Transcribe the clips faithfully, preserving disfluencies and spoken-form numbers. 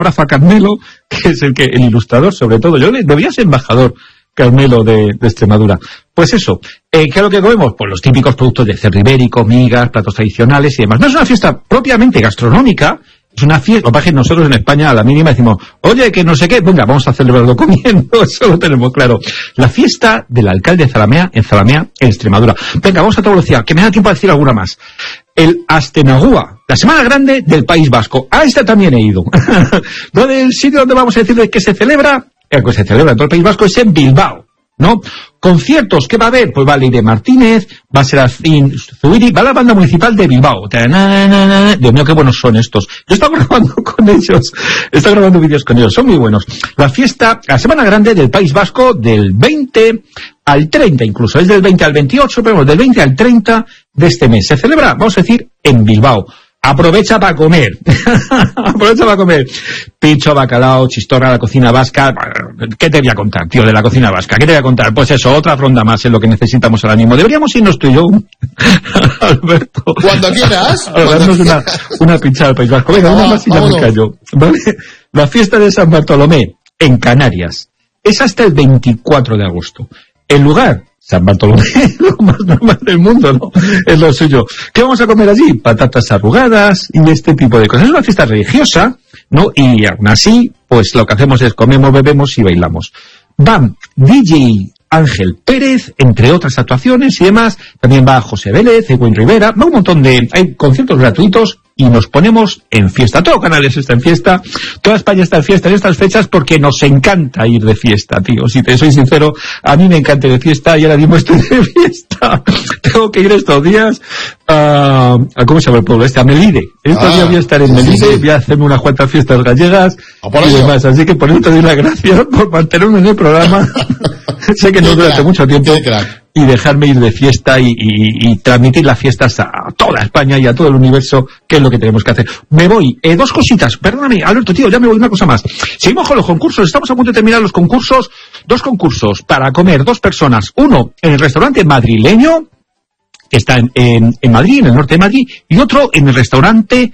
abrazo a Carmelo, que es el que el ilustrador, sobre todo. Yo debería ser embajador, Carmelo, de, de Extremadura. Pues eso, eh, ¿qué es lo que comemos? Pues los típicos productos de cerdo ibérico, migas, platos tradicionales y demás. No es una fiesta propiamente gastronómica, es una fiesta. Lo que pasa es que nosotros en España a la mínima decimos, oye, que no sé qué, venga, vamos a celebrarlo comiendo, eso lo tenemos claro. La fiesta del alcalde de Zalamea, en Zalamea, en Extremadura. Venga, vamos a toda velocidad, que me da tiempo a decir alguna más. El Astenagua, la Semana Grande del País Vasco. A esta también he ido. ¿Dónde el sitio donde vamos a decir que se celebra? El que se celebra en todo el País Vasco es en Bilbao, ¿no? Conciertos, ¿qué va a haber? Pues va Leire Martínez, va a ser Azin Zubiri, va la banda municipal de Bilbao. Dios mío, qué buenos son estos. Yo he estado grabando con ellos, he estado grabando vídeos con ellos, son muy buenos. La fiesta, la Semana Grande del País Vasco, del veinte al treinta incluso, es del veinte al veintiocho, pero del veinte al treinta de este mes. Se celebra, vamos a decir, en Bilbao. Aprovecha para comer. Aprovecha para comer. Pincho, bacalao, chistorra, la cocina vasca. ¿Qué te voy a contar, tío, de la cocina vasca? ¿Qué te voy a contar? Pues eso, otra ronda más es lo que necesitamos ahora mismo. Deberíamos irnos tú y yo, Alberto. Cuando quieras. A darnos una, una pinchada al País Vasco. Venga, una más y ya me callo. ¿Vale? La fiesta de San Bartolomé, en Canarias, es hasta el veinticuatro de agosto. El lugar, San Bartolomé, lo más normal del mundo, ¿no? Es lo suyo. ¿Qué vamos a comer allí? Patatas arrugadas y este tipo de cosas. Es una fiesta religiosa, ¿no? Y aún así, pues lo que hacemos es comemos, bebemos y bailamos. Van D J Ángel Pérez, entre otras actuaciones y demás. También va José Vélez, Edwin Rivera, va un montón de... Hay conciertos gratuitos y nos ponemos en fiesta. Todo Canarias está en fiesta, toda España está en fiesta en estas fechas porque nos encanta ir de fiesta, tío. Si te soy sincero, a mí me encanta ir de fiesta y ahora mismo estoy de fiesta. Tengo que ir estos días a... a ¿cómo se llama el pueblo este? A Melide. Estos ah, días voy a estar en sí, Melide, sí. Voy a hacerme unas cuantas fiestas gallegas y ello. demás. Así que por eso te doy las gracias por mantenerme en el programa. Sé que no durante mucho tiempo y dejarme ir de fiesta y, y, y transmitir las fiestas a toda España y a todo el universo, que es lo que tenemos que hacer. Me voy, eh, dos cositas, perdóname, Alberto, tío, ya me voy, una cosa más. Seguimos con los concursos, estamos a punto de terminar los concursos, dos concursos para comer dos personas, uno en el restaurante madrileño, que está en, en, en Madrid, en el norte de Madrid, y otro en el restaurante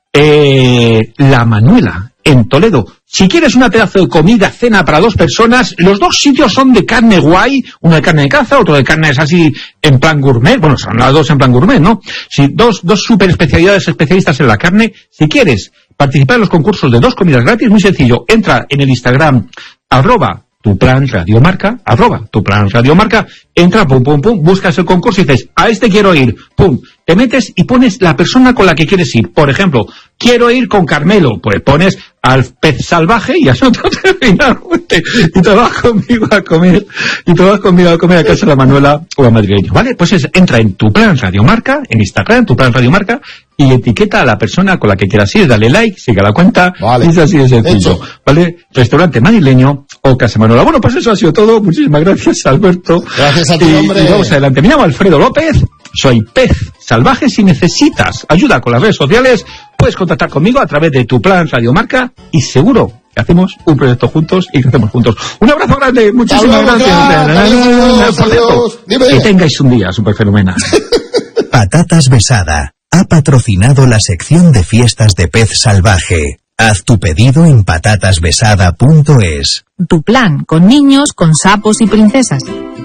eh, La Manuela, en Toledo. Si quieres una pedazo de comida, cena para dos personas, los dos sitios son de carne guay, uno de carne de caza, otro de carne es así en plan gourmet, bueno, son las dos en plan gourmet, ¿no? Si dos, dos super especialidades especialistas en la carne. Si quieres participar en los concursos de dos comidas gratis, muy sencillo, entra en el Instagram, arroba tu plan radiomarca, arroba tu plan radiomarca, entra, pum, pum, pum, buscas el concurso y dices, a este quiero ir, pum, te metes y pones la persona con la que quieres ir. Por ejemplo, quiero ir con Carmelo, pues pones al pez salvaje y eso te termina, y te vas conmigo a comer, y te vas conmigo a comer a casa de la Manuela o a Madrileño, ¿vale? Pues es, entra en tu plan radiomarca, en Instagram, tu plan radiomarca, y etiqueta a la persona con la que quieras ir, dale like, siga la cuenta, vale. Y es así de sencillo, Hecho. ¿Vale? Restaurante madrileño o Casa Manuela. Bueno, pues eso ha sido todo, muchísimas gracias, Alberto. Gracias a ti, y, hombre. Y vamos adelante. Me llamo Alfredo López, soy Pez Salvaje. Si necesitas ayuda con las redes sociales, puedes contactar conmigo a través de tu plan radiomarca y seguro que hacemos un proyecto juntos y que hacemos juntos. Un abrazo grande, muchísimas luego, gracias. Por cierto, que tengáis un día súper fenomenal. Patatas Besada ha patrocinado la sección de fiestas de Pez Salvaje. Haz tu pedido en patatas besada punto es. Tu plan con niños, con sapos y princesas.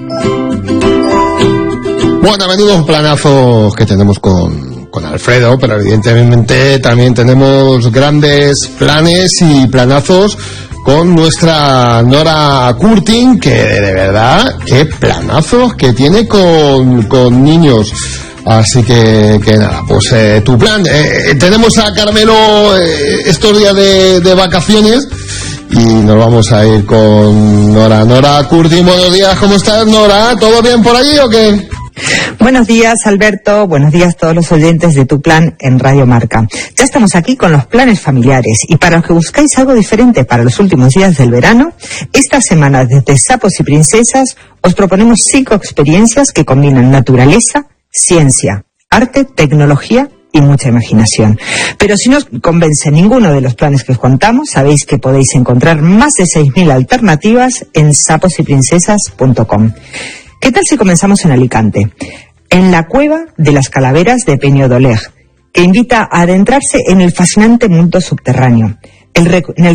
Bueno, menudos planazos que tenemos con, con Alfredo, pero evidentemente también tenemos grandes planes y planazos con nuestra Nora Curtin, que de verdad, qué planazos que tiene con, con niños. Así que, que nada, pues eh, tu plan. Eh, tenemos a Carmelo eh, estos días de, de vacaciones y nos vamos a ir con Nora. Nora Curtin, buenos días, ¿cómo estás, Nora? ¿Todo bien por allí o qué? Buenos días, Alberto. Buenos días a todos los oyentes de Tu Plan en Radio Marca. Ya estamos aquí con los planes familiares y para los que buscáis algo diferente para los últimos días del verano, esta semana desde Sapos y Princesas os proponemos cinco experiencias que combinan naturaleza, ciencia, arte, tecnología y mucha imaginación. Pero si no os convence ninguno de los planes que os contamos, sabéis que podéis encontrar más de seis mil alternativas en sapos y princesas punto com. ¿Qué tal si comenzamos en Alicante? En la Cueva de las Calaveras de Peña d'Oleg, que invita a adentrarse en el fascinante mundo subterráneo. El rec- en el